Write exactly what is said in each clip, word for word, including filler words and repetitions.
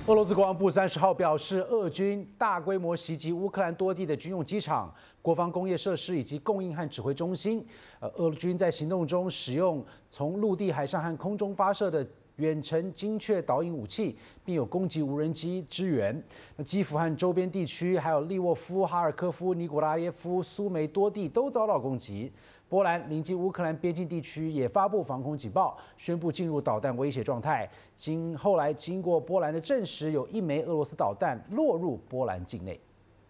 俄罗斯国防部三十号表示，俄军大规模袭击乌克兰多地的军用机场、国防工业设施以及供应和指挥中心。呃，俄军在行动中使用从陆地、海上和空中发射的远程精确导引武器，并有攻击无人机支援。那基辅和周边地区，还有利沃夫、哈尔科夫、尼古拉耶夫、苏梅多地都遭到攻击。波兰临近乌克兰边境地区也发布防空警报，宣布进入导弹威胁状态。经后来经过波兰的证实，有一枚俄罗斯导弹落入波兰境内。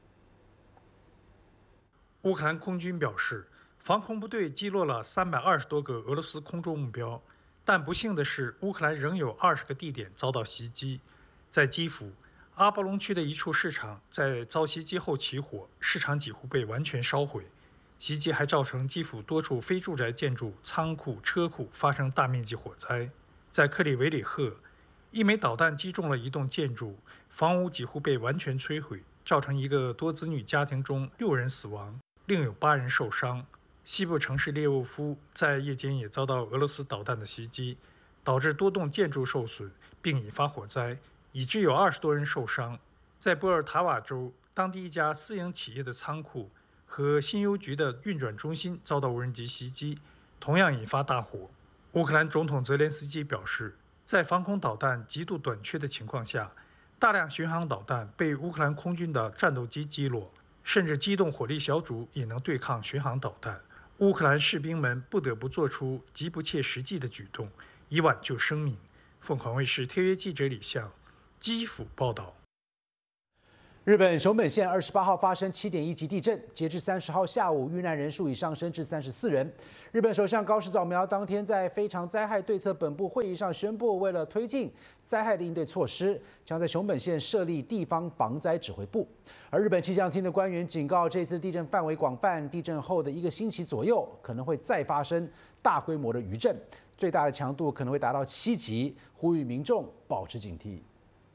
乌克兰空军表示，防空部队击落了三百二十多个俄罗斯空中目标，但不幸的是，乌克兰仍有二十个地点遭到袭击。在基辅阿波隆区的一处市场在遭袭击后起火，市场几乎被完全烧毁。袭击还造成基辅多处非住宅建筑、仓库、车库发生大面积火灾。在克里维里赫，一枚导弹击中了一栋建筑，房屋几乎被完全摧毁，造成一个多子女家庭中六人死亡，另有八人受伤。西部城市列沃夫在夜间也遭到俄罗斯导弹的袭击，导致多栋建筑受损，并引发火灾，以致有二十多人受伤。在波尔塔瓦州，当地一家私营企业的仓库和新邮局的运转中心遭到无人机袭击，同样引发大火。乌克兰总统泽连斯基表示，在防空导弹极度短缺的情况下，大量巡航导弹被乌克兰空军的战斗机击落，甚至机动火力小组也能对抗巡航导弹。乌克兰士兵们不得不做出极不切实际的举动，以挽救生命。凤凰卫视特约记者李相，基辅报道。 日本熊本县二十八号发生七点一级地震，截至三十号下午，遇难人数已上升至三十四人。日本首相高市早苗当天在非常灾害对策本部会议上宣布，为了推进灾害的应对措施，将在熊本县设立地方防灾指挥部。而日本气象厅的官员警告，这次地震范围广泛，地震后的一个星期左右可能会再发生大规模的余震，最大的强度可能会达到七级，呼吁民众保持警惕。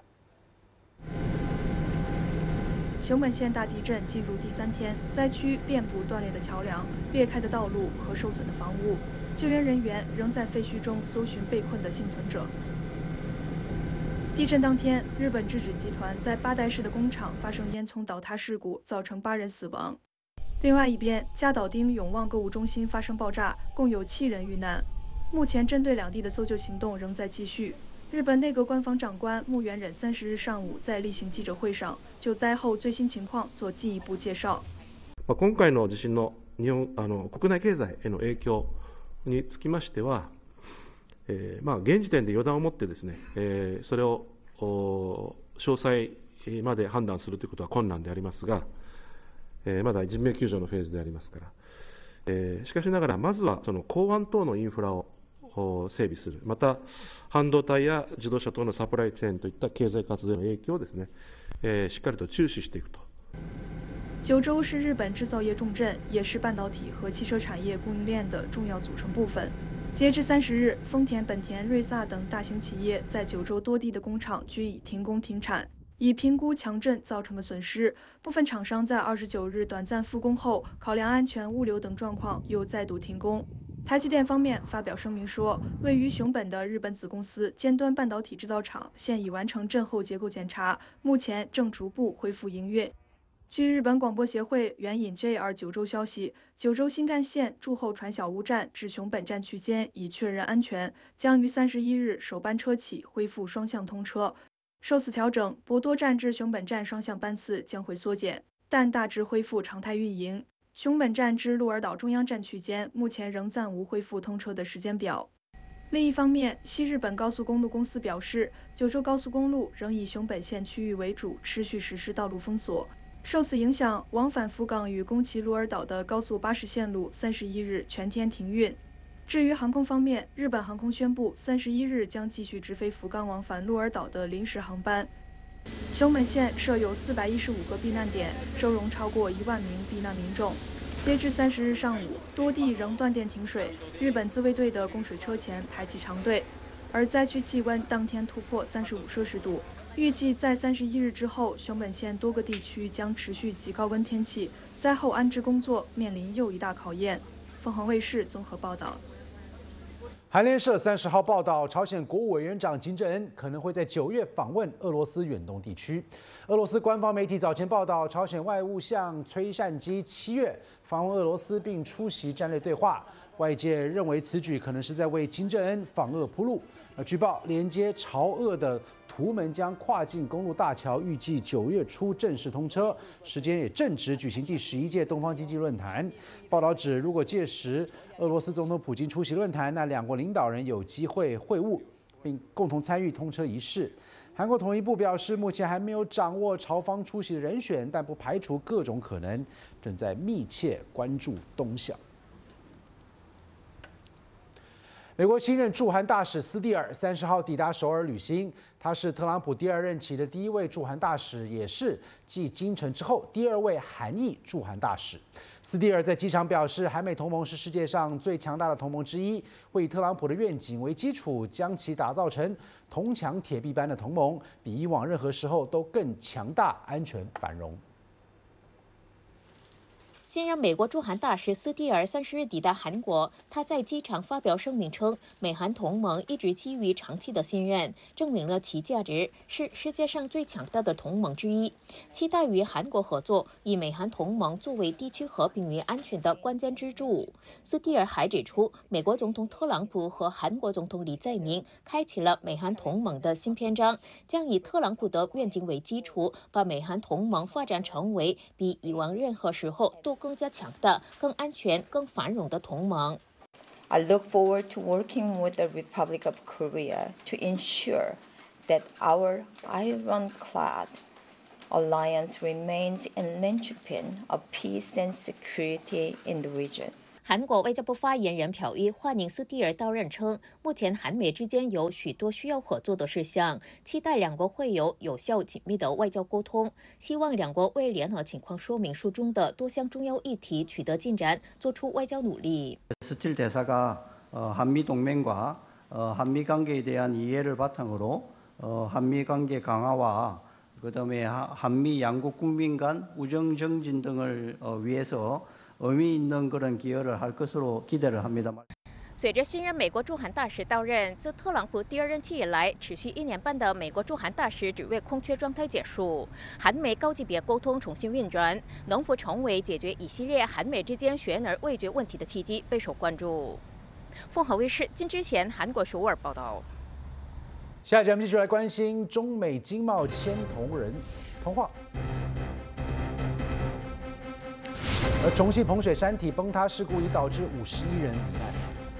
熊本县大地震进入第三天，灾区遍布断裂的桥梁、裂开的道路和受损的房屋，救援人员仍在废墟中搜寻被困的幸存者。地震当天，日本制纸集团在八代市的工厂发生烟囱倒塌事故，造成八人死亡。另外一边，加岛町永旺购物中心发生爆炸，共有七人遇难。目前，针对两地的搜救行动仍在继续。日本内阁官房长官木原忍三十日上午在例行记者会上就灾后最新情况做进一步介绍。 今回の地震の日本あの国内経済への影響につきましては、えー、まあ現時点で予断を持ってですね、えー、それを詳細まで判断するということは困難でありますが、えー、まだ人命救助のフェーズでありますから、えー、しかしながらまずはその港湾等のインフラを整備する、また半導体や自動車等のサプライチェーンといった経済活動の影響をですね、えー、しっかりと注視していくと。 九州是日本制造业重镇，也是半导体和汽车产业供应链的重要组成部分。截至三十日，丰田、本田、瑞萨等大型企业在九州多地的工厂均已停工停产。以评估强震造成的损失，部分厂商在二十九日短暂复工后，考量安全、物流等状况，又再度停工。台积电方面发表声明说，位于熊本的日本子公司尖端半导体制造厂现已完成震后结构检查，目前正逐步恢复营运。据日本广播协会援引 J R 九州消息，九州新干线驻后传小屋站至熊本站区间已确认安全，将于三十一日首班车起恢复双向通车。受此调整，博多站至熊本站双向班次将会缩减，但大致恢复常态运营。熊本站至鹿儿岛中央站区间目前仍暂无恢复通车的时间表。另一方面，西日本高速公路公司表示，九州高速公路仍以熊本县区域为主，持续实施道路封锁。受此影响，往返福冈与宫崎鹿儿岛的高速巴士线路三十一日全天停运。至于航空方面，日本航空宣布，三十一日将继续直飞福冈往返鹿儿岛的临时航班。熊本县设有四百一十五个避难点，收容超过一万名避难民众。截至三十日上午，多地仍断电停水，日本自卫队的供水车前排起长队。而灾区气温当天突破三十五摄氏度，预计在三十一日之后，熊本县多个地区将持续极高温天气，灾后安置工作面临又一大考验。凤凰卫视综合报道。 韩联社三十号报道，朝鲜国务委员长金正恩可能会在九月访问俄罗斯远东地区。俄罗斯官方媒体早前报道，朝鲜外务相崔善基七月访问俄罗斯并出席战略对话。外界认为此举可能是在为金正恩访俄铺路。那据报，连接朝俄的图门江跨境公路大桥预计九月初正式通车，时间也正值举行第十一届东方经济论坛。报道指，如果届时俄罗斯总统普京出席论坛，那两国领导人有机会会晤，并共同参与通车仪式。韩国统一部表示，目前还没有掌握朝方出席的人选，但不排除各种可能，正在密切关注动向。美国新任驻韩大使斯蒂尔三十号抵达首尔履新，他是特朗普第二任期的第一位驻韩大使，也是继金城之后第二位韩裔驻韩大使。斯蒂尔在机场表示，韩美同盟是世界上最强大的同盟之一，会以特朗普的愿景为基础，将其打造成铜墙铁壁般的同盟，比以往任何时候都更强大、安全、繁荣。 新任美国驻韩大使斯蒂尔三十日抵达韩国，他在机场发表声明称，美韩同盟一直基于长期的信任，证明了其价值，是世界上最强大的同盟之一。期待与韩国合作，以美韩同盟作为地区和平与安全的关键支柱。斯蒂尔还指出，美国总统特朗普和韩国总统李在明开启了美韩同盟的新篇章，将以特朗普的愿景为基础，把美韩同盟发展成为比以往任何时候都更加强大、更安全、更繁荣的同盟。 I look forward to working with the Republic of Korea to ensure that our ironclad alliance remains a linchpin of peace and security in the region. 韩国外交部发言人朴一欢迎斯蒂尔到任，称目前韩美之间有许多需要合作的事项，期待两国会有有效紧密的外交沟通，希望两国为联合情况说明书中的多项重要议题取得进展，做出外交努力。 스틸 대사가 한미 동맹과 한미 관계에 대한 이해를 바탕으로 한미 관계 강화와 그다음에 한미 양국 국민 간 우정 정진 등을 위해서 의미 있는 그런 기여를 할 것으로 기대를 합니다. 随着新任美国驻韩大使到任，自特朗普第二任期以来，持续一年半的美国驻韩大使职位空缺状态结束，韩美高级别沟通重新运转，能否成为解决一系列韩美之间悬而未决问题的契机，备受关注。凤凰卫视金之贤韩国首尔报道。 下一节我们继续来关心中美经贸牵头人通话。而重庆彭水山体崩塌事故已导致五十一人罹难。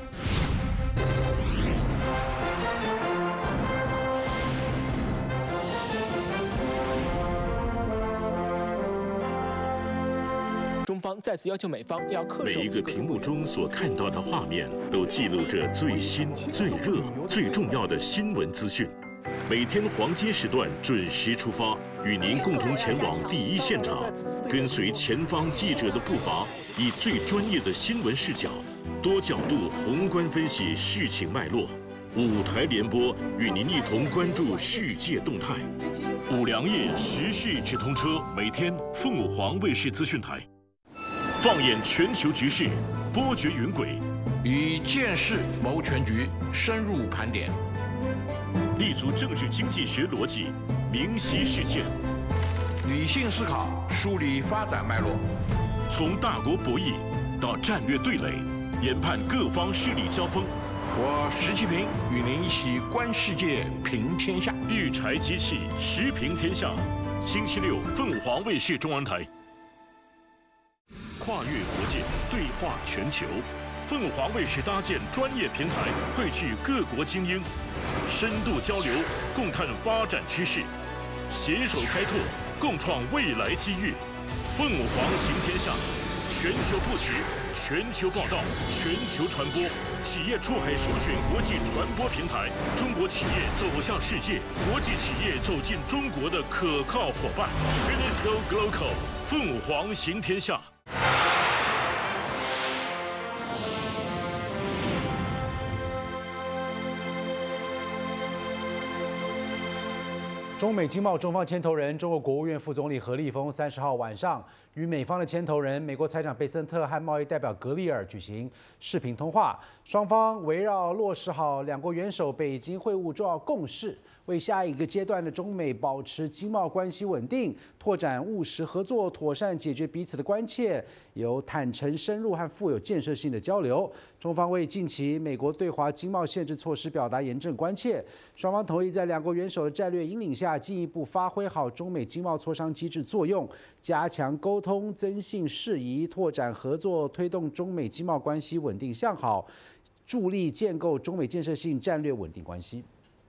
中方再次要求美方要恪守。 每一个屏幕中所看到的画面，都记录着最新、最热、最重要的新闻资讯。每天黄金时段准时出发，与您共同前往第一现场，跟随前方记者的步伐，以最专业的新闻视角，多角度宏观分析事情脉络。五台联播与您一同关注世界动态。五粮液时事直通车，每天凤凰卫视资讯台，放眼全球局势，波谲云轨， 以见识谋全局，深入盘点。 立足政治经济学逻辑，明晰事件， 理性思考，梳理发展脉络。 从大国博弈到战略对垒，研判各方势力交锋。 我石其平与您一起观世界，评天下。 育才机器，时评天下。星期六，凤凰卫视中央台。跨越国界，对话全球。凤凰卫视搭建专业平台，汇聚各国精英，深度交流，共探发展趋势，携手开拓，共创未来机遇。凤凰行天下，全球布局，全球报道，全球传播，企业出海首选国际传播平台，中国企业走向世界，国际企业走进中国的可靠伙伴。Finisco Global， 凤凰行天下。 中美经贸中方牵头人、中国国务院副总理何立峰三十号晚上与美方的牵头人、美国财长贝森特和贸易代表格里尔举行视频通话，双方围绕落实好两国元首北京会晤重要共识，为下一个阶段的中美保持经贸关系稳定、拓展务实合作、妥善解决彼此的关切，有坦诚、深入和富有建设性的交流。中方为近期美国对华经贸限制措施表达严正关切，双方同意在两国元首的战略引领下，进一步发挥好中美经贸磋商机制作用，加强沟通、增信事宜，拓展合作，推动中美经贸关系稳定向好，助力建构中美建设性战略稳定关系。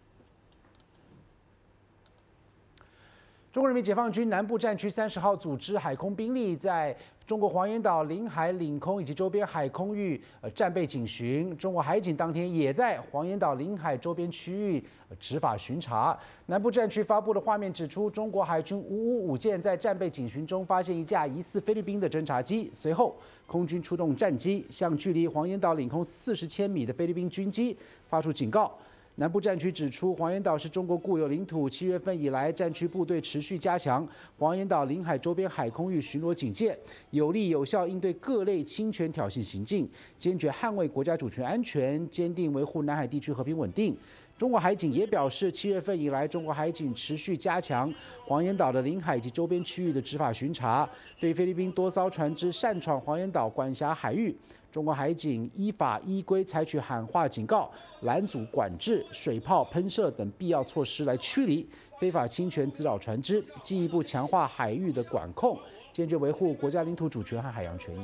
中国人民解放军南部战区三十号组织海空兵力在中国黄岩岛领海、领空以及周边海空域呃战备警巡。中国海警当天也在黄岩岛领海周边区域呃执法巡查。南部战区发布的画面指出，中国海军五五五舰在战备警巡中发现一架疑似菲律宾的侦察机，随后空军出动战机向距离黄岩岛领空四十千米的菲律宾军机发出警告。南部战区指出，黄岩岛是中国固有领土。七月份以来，战区部队持续加强黄岩岛领海周边海空域巡逻警戒，有力有效应对各类侵权挑衅行径，坚决捍卫国家主权安全，坚定维护南海地区和平稳定。中国海警也表示，七月份以来，中国海警持续加强黄岩岛的领海以及周边区域的执法巡查，对菲律宾多艘船只擅闯黄岩岛管辖海域，中国海警依法依规采取喊话警告、拦阻管制、水炮喷射等必要措施来驱离非法侵权滋扰船只，进一步强化海域的管控，坚决维护国家领土主权和海洋权益。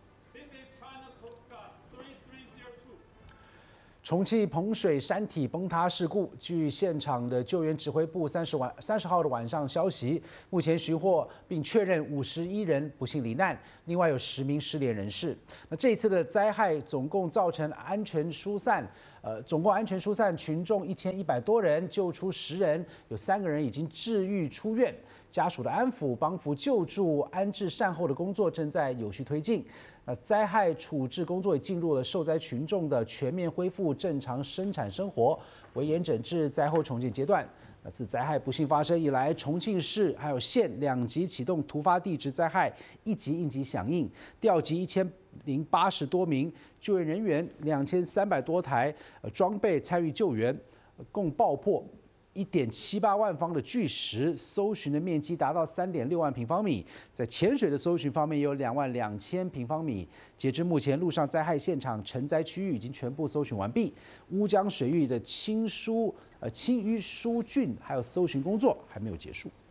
重庆彭水山体崩塌事故，据现场的救援指挥部三十晚三十号的晚上消息，目前寻获并确认五十一人不幸罹难，另外有十名失联人士。那这一次的灾害总共造成安全疏散，呃，总共安全疏散群众一千一百多人，救出十人，有三个人已经治愈出院。家属的安抚、帮扶救助、安置善后的工作正在有序推进。呃，灾害处置工作也进入了受灾群众的全面恢复正常生产生活、危严整治、灾后重建阶段。那自灾害不幸发生以来，重庆市还有县两级启动突发地质灾害一级应急响应，调集一千零八十多名救援人员、两千三百多台呃装备参与救援，共爆破一点七八万方的巨石，搜寻的面积达到三点六万平方米。在潜水的搜寻方面，也有两万两千平方米。截至目前，陆上灾害现场沉灾区域已经全部搜寻完毕。乌江水域的清疏、呃清淤疏浚还有搜寻工作还没有结束。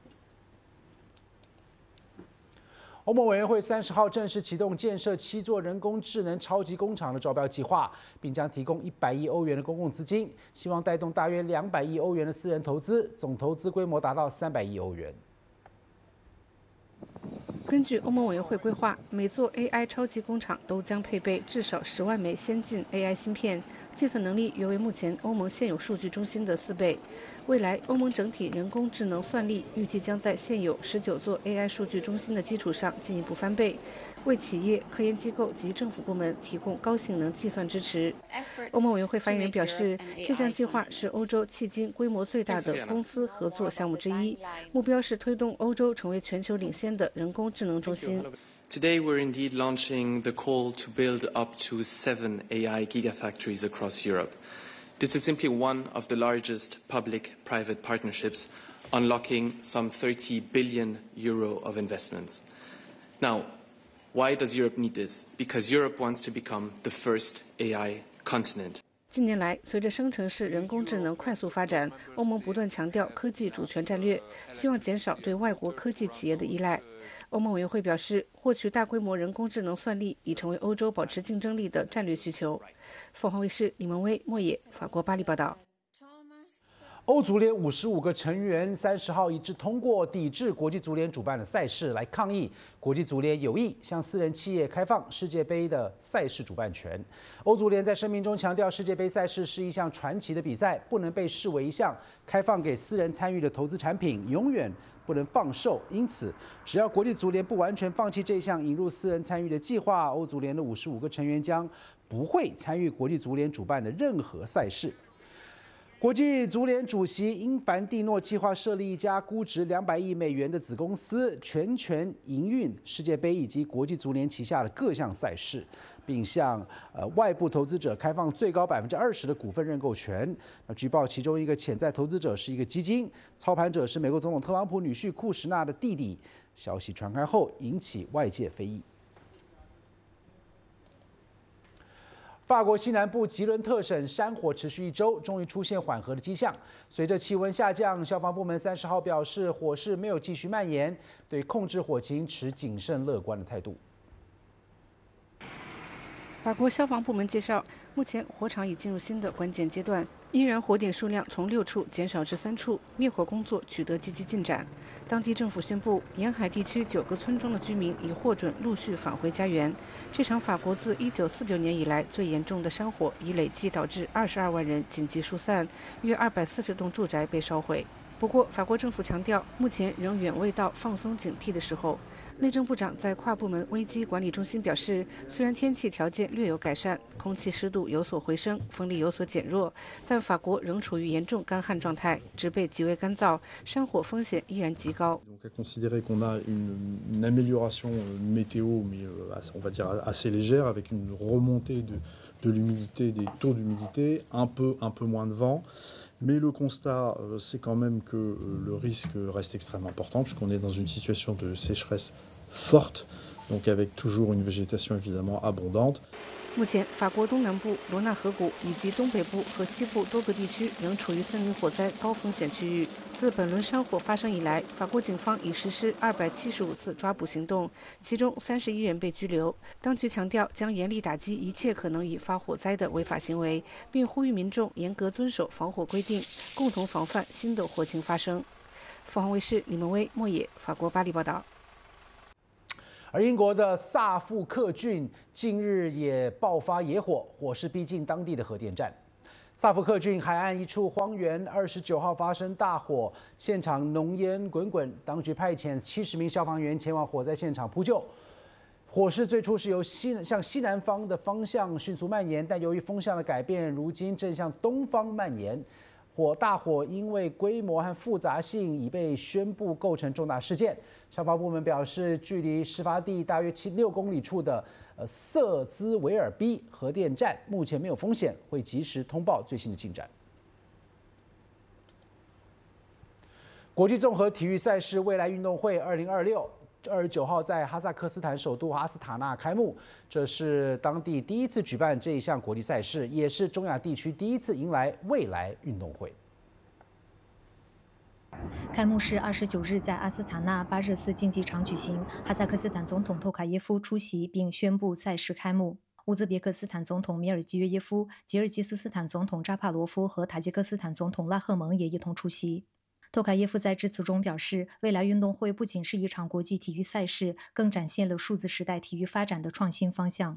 欧盟委员会三十号正式启动建设七座人工智能超级工厂的招标计划，并将提供一百亿欧元的公共资金，希望带动大约两百亿欧元的私人投资，总投资规模达到三百亿欧元。 根据欧盟委员会规划，每座 A I 超级工厂都将配备至少十万枚先进 A I 芯片，计算能力约为目前欧盟现有数据中心的四倍。未来，欧盟整体人工智能算力预计将在现有十九座 A I 数据中心的基础上进一步翻倍，为企业、科研机构及政府部门提供高性能计算支持。欧盟委员会发言人表示，这项计划是欧洲迄今规模最大的公司合作项目之一，目标是推动欧洲成为全球领先的人工智能中心。 Today, we're indeed launching the call to build up to seven A I gigafactories across Europe. This is simply one of the largest public-private partnerships, unlocking some thirty billion euro of investments. Now, why does Europe need this? Because Europe wants to become the first A I continent. 近年来，随着生成式人工智能快速发展，欧盟不断强调科技主权战略，希望减少对外国科技企业的依赖。欧盟委员会表示，获取大规模人工智能算力已成为欧洲保持竞争力的战略需求。凤凰卫视李文威、莫野，法国巴黎报道。 欧足联五十五个成员三十号一致通过抵制国际足联主办的赛事，来抗议国际足联有意向私人企业开放世界杯的赛事主办权。欧足联在声明中强调，世界杯赛事是一项传奇的比赛，不能被视为一项开放给私人参与的投资产品，永远不能放售。因此，只要国际足联不完全放弃这项引入私人参与的计划，欧足联的五十五个成员将不会参与国际足联主办的任何赛事。 国际足联主席因凡蒂诺计划设立一家估值两百亿美元的子公司，全权营运世界杯以及国际足联旗下的各项赛事，并向呃外部投资者开放最高百分之二十的股份认购权。那据报，其中一个潜在投资者是一个基金，操盘者是美国总统特朗普女婿库什纳的弟弟。消息传开后，引起外界非议。法国西南部吉伦特省山火持续一周，终于出现缓和的迹象。随着气温下降，消防部门三十号表示，火势没有继续蔓延，对控制火情持谨慎乐观的态度。 法国消防部门介绍，目前火场已进入新的关键阶段，依然火点数量从六处减少至三处，灭火工作取得积极进展。当地政府宣布，沿海地区九个村庄的居民已获准陆续返回家园。这场法国自一九四九年以来最严重的山火已累计导致二十二万人紧急疏散，约二百四十栋住宅被烧毁。不过，法国政府强调，目前仍远未到放松警惕的时候。内政部长在跨部门危机管理中心表示，虽然天气条件略有改善，空气湿度有所回升，风力有所减弱，但法国仍处于严重干旱状态，植被极为干燥，山火风险依然极高。 Donc à considérer qu'on a une, une amélioration météo, mais on va dire assez légère, avec une remontée de, de l'humidité, des taux d'humidité, un peu, un peu moins de vent. Mais le constat, c'est quand même que le risque reste extrêmement important, puisqu'on est dans une situation de sécheresse forte, donc avec toujours une végétation évidemment abondante. 目前，法国东南部罗纳河谷以及东北部和西部多个地区仍处于森林火灾高风险区域。自本轮山火发生以来，法国警方已实施二百七十五次抓捕行动，其中三十一人被拘留。当局强调将严厉打击一切可能引发火灾的违法行为，并呼吁民众严格遵守防火规定，共同防范新的火情发生。凤凰卫视李文威、莫野，法国巴黎报道。 而英国的萨福克郡近日也爆发野火，火势逼近当地的核电站。萨福克郡海岸一处荒原，二十九号发生大火，现场浓烟滚滚，当局派遣七十名消防员前往火灾现场扑救。火势最初是由西向西南方的方向迅速蔓延，但由于风向的改变，如今正向东方蔓延。火大火因为规模和复杂性已被宣布构成重大事件。消防部门表示，距离事发地大约七六公里处的呃瑟兹维尔 B 核电站目前没有风险，会及时通报最新的进展。国际综合体育赛事未来运动会二零二六。二十九号在哈萨克斯坦首都阿斯塔纳开幕，这是当地第一次举办这一项国际赛事，也是中亚地区第一次迎来未来运动会。 开幕式二十九日在阿斯塔纳巴热斯竞技场举行，哈萨克斯坦总统托卡耶夫出席并宣布赛事开幕。乌兹别克斯坦总统米尔基约耶夫、吉尔吉斯斯坦总统扎帕罗夫和塔吉克斯坦总统拉赫蒙也一同出席。托卡耶夫在致辞中表示，未来运动会不仅是一场国际体育赛事，更展现了数字时代体育发展的创新方向。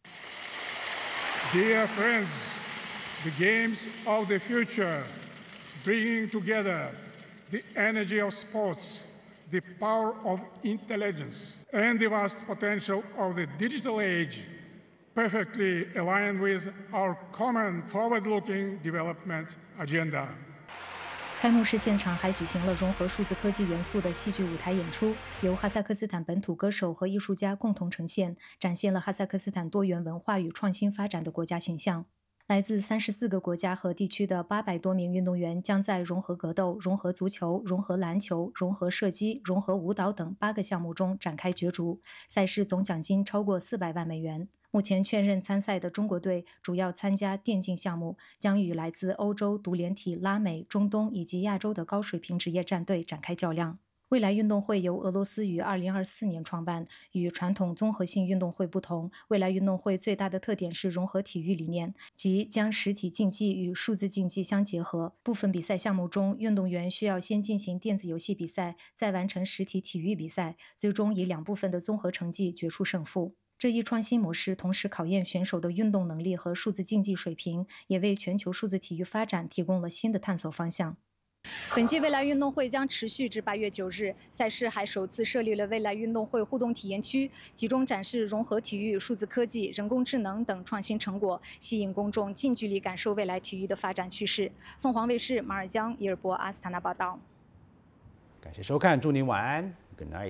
Dear friends, the games of the future, bringing together the energy of sports, the power of intelligence, and the vast potential of the digital age, perfectly align with our common forward-looking development agenda. 开幕式现场还举行了融合数字科技元素的戏剧舞台演出，由哈萨克斯坦本土歌手和艺术家共同呈现，展现了哈萨克斯坦多元文化与创新发展的国家形象。来自三十四个国家和地区的八百多名运动员将在融合格斗、融合足球、融合篮球、融合射击、融合舞蹈等八个项目中展开角逐。赛事总奖金超过四百万美元。目前确认参赛的中国队主要参加电竞项目，将与来自欧洲、独联体、拉美、中东以及亚洲的高水平职业战队展开较量。未来运动会由俄罗斯于二零二四年创办，与传统综合性运动会不同，未来运动会最大的特点是融合体育理念，即将实体竞技与数字竞技相结合。部分比赛项目中，运动员需要先进行电子游戏比赛，再完成实体体育比赛，最终以两部分的综合成绩决出胜负。这一创新模式同时考验选手的运动能力和数字竞技水平，也为全球数字体育发展提供了新的探索方向。 本届未来运动会将持续至八月九日，赛事还首次设立了未来运动会互动体验区，集中展示融合体育、数字科技、人工智能等创新成果，吸引公众近距离感受未来体育的发展趋势。凤凰卫视马尔江、伊尔博阿斯塔纳报道。 感谢收看，祝您晚安 ，Good night。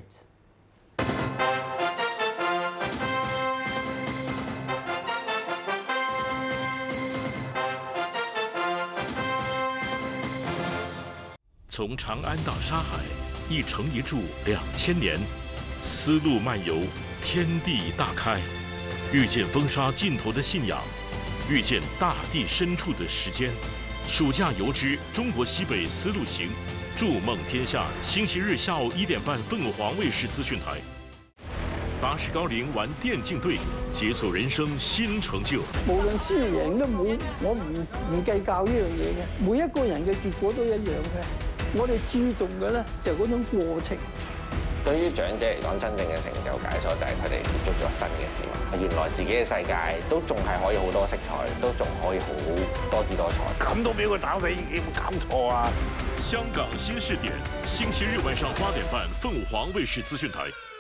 从长安到沙海，一城一筑两千年，丝路漫游，天地大开，遇见风沙尽头的信仰，遇见大地深处的时间。暑假游之中国西北丝路行，筑梦天下。星期日下午一点半，凤凰卫视资讯台。八十高龄玩电竞队，解鎖人生新成就。 無論輸贏都冇，我唔唔計較呢樣嘢嘅。每一個人嘅結果都一樣嘅。我哋注重嘅咧就係嗰種過程。 對於長者嚟講，真正嘅成就解鎖就係佢哋接觸咗新嘅事物。原來自己嘅世界都仲係可以好多色彩，都仲可以好多姿多彩。 咁都俾佢打死，有冇搞錯啊？ 香港新視點，星期日晚上八點半，鳳凰衛視資訊台。